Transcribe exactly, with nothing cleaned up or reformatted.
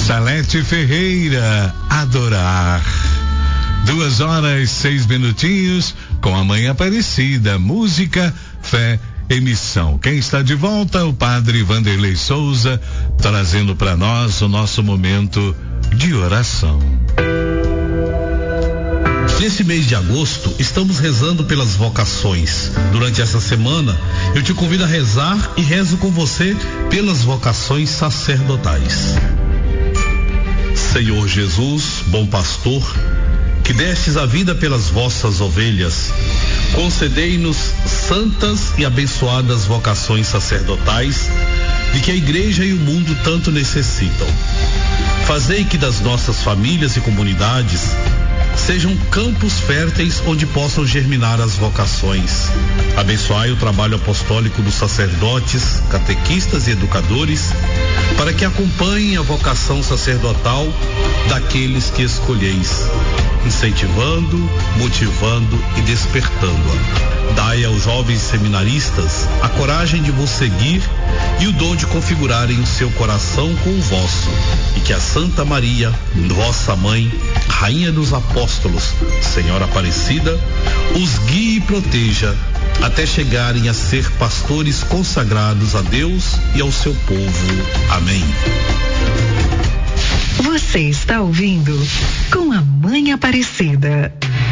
Salete Ferreira, Adorar. Duas horas, seis minutinhos, com a Mãe Aparecida, música, fé e missão. Quem está de volta? O Padre Vanderlei Souza, trazendo para nós o nosso momento de oração. Nesse mês de agosto, estamos rezando pelas vocações. Durante essa semana, eu te convido a rezar e rezo com você pelas vocações sacerdotais. Senhor Jesus, bom pastor, que destes a vida pelas vossas ovelhas, concedei-nos santas e abençoadas vocações sacerdotais, de que a igreja e o mundo tanto necessitam. Fazei que das nossas famílias e comunidades sejam campos férteis onde possam germinar as vocações. Abençoai o trabalho apostólico dos sacerdotes, catequistas e educadores, para que acompanhem a vocação sacerdotal daqueles que escolheis, incentivando, motivando e despertando-a. Dai aos jovens seminaristas a coragem de vos seguir e o dom de configurarem o seu coração com o vosso, e que a Santa Maria, vossa mãe, Rainha dos Apóstolos, Senhora Aparecida, os guie e proteja até chegarem a ser pastores consagrados a Deus e ao seu povo. Amém. Você está ouvindo Com a Mãe Aparecida.